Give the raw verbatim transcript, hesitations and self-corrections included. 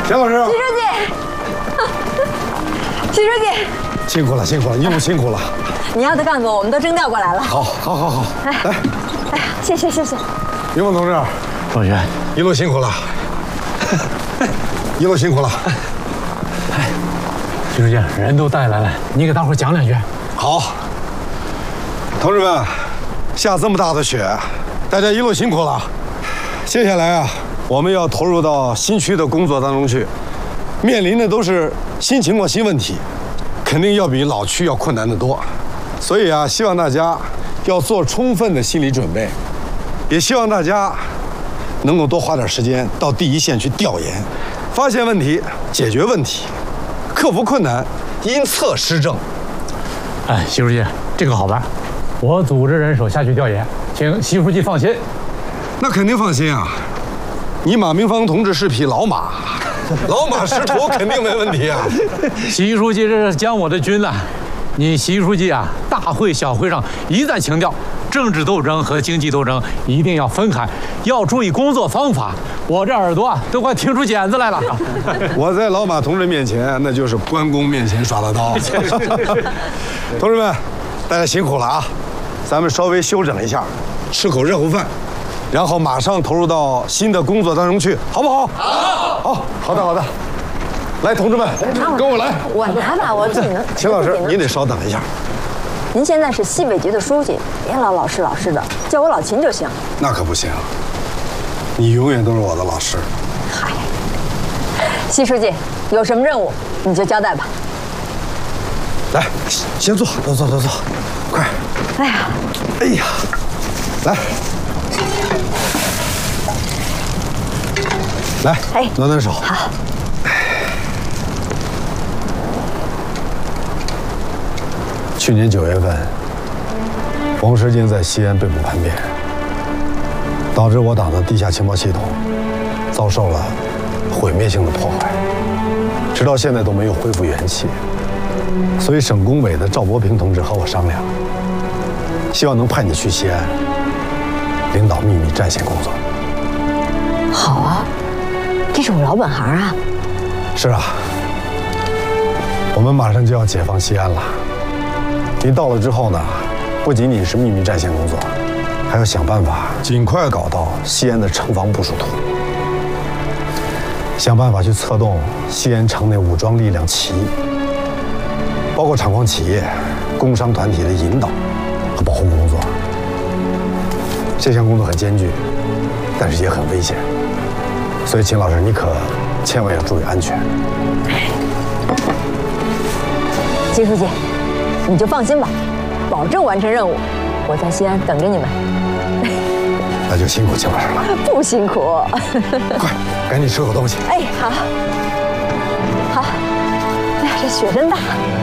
田老师， 徐书记，徐书记， 辛苦了，辛苦了，一路辛苦了。 你要的干部我们都征调过来了。 好，好，好，好，来， 哎呀，谢谢谢谢。 云凤同志， 状元， 一路辛苦了，一路辛苦了。 哎，徐书记，人都带来了，你给大伙讲两句。 好，同志们，下这么大的雪，大家一路辛苦了。接下来啊，我们要投入到新区的工作当中去，面临的都是新情况、新问题，肯定要比老区要困难得多。所以啊，希望大家要做充分的心理准备，也希望大家能够多花点时间到第一线去调研，发现问题，解决问题，克服困难，因策施政。 哎，习书记，这个好办，我组织人手下去调研，请习书记放心。 那肯定放心啊，你马明芳同志是匹老马，老马识途肯定没问题啊。 习书记这是将我的军了。你习书记啊，大会小会上一再强调，政治斗争和经济斗争一定要分开，要注意工作方法。我这耳朵啊都快听出茧子来了。 我在老马同志面前，那就是关公面前耍大刀。同志们，大家辛苦了啊！咱们稍微休整一下，吃口热乎饭，然后马上投入到新的工作当中去，好不好？好，好，好的，好的。来，同志们，跟我来。 我拿吧，我自己能。 秦老师，您得稍等一下。 您现在是西北局的书记，别老老师老师的，叫我老秦就行。 那可不行，你永远都是我的老师。 嗨，西书记，有什么任务你就交代吧。 来，先坐，都坐，都坐，快。 哎呀， 哎呀，来，来， 哎， 暖暖手。 好。 去年九月份，王世坚在西安被捕叛变，导致我党的地下情报系统遭受了毁灭性的破坏，直到现在都没有恢复元气。所以省工委的赵伯平同志和我商量，希望能派你去西安，领导秘密战线工作。 好啊，这是我老本行啊。 是啊，我们马上就要解放西安了。您到了之后呢，不仅仅是秘密战线工作，还要想办法尽快搞到西安的城防部署图，想办法去策动西安城内武装力量起义，包括厂矿企业、工商团体的引导和保护工作。这项工作很艰巨，但是也很危险，所以秦老师，你可千万要注意安全。 金书记，你就放心吧，保证完成任务。我在西安等着你们。 那就辛苦秦老师了。 不辛苦。 快，赶紧吃口东西。 哎，好，好。哎呀，这雪真大。